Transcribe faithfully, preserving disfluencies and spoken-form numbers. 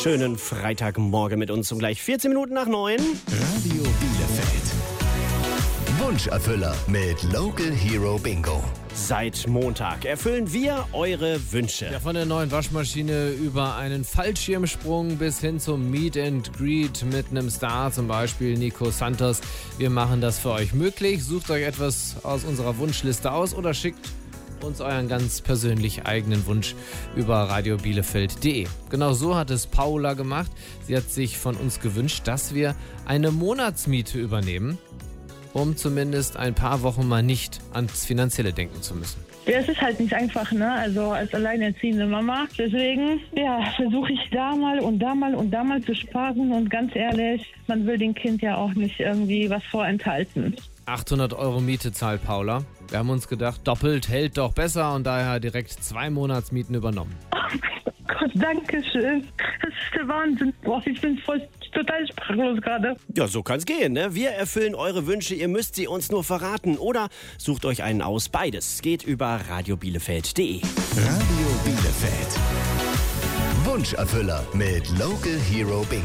schönen Freitagmorgen mit uns um gleich vierzehn Minuten nach neun. Radio Bielefeld. Wunscherfüller mit Local Hero Bingo. Seit Montag erfüllen wir eure Wünsche. Ja, von der neuen Waschmaschine über einen Fallschirmsprung bis hin zum Meet and Greet mit einem Star, zum Beispiel Nico Santos. Wir machen das für euch möglich. Sucht euch etwas aus unserer Wunschliste aus oder schickt uns euren ganz persönlich eigenen Wunsch über radio bielefeld punkt de. Genau so hat es Paula gemacht. Sie hat sich von uns gewünscht, dass wir eine Monatsmiete übernehmen, um zumindest ein paar Wochen mal nicht ans Finanzielle denken zu müssen. Ja, es ist halt nicht einfach, ne? Also als alleinerziehende Mama. Deswegen, ja, versuche ich da mal und da mal und da mal zu sparen. Und ganz ehrlich, man will dem Kind ja auch nicht irgendwie was vorenthalten. achthundert Euro Miete zahlt Paula. Wir haben uns gedacht, doppelt hält doch besser und daher direkt zwei Monatsmieten übernommen. Oh Gott, danke schön. Das ist der Wahnsinn. Boah, ich bin voll total sprachlos gerade. Ja, so kann's gehen, ne? Wir erfüllen eure Wünsche, ihr müsst sie uns nur verraten oder sucht euch einen aus. Beides geht über radio bielefeld punkt de. Radio Bielefeld. Wunscherfüller mit Local Hero Bingo.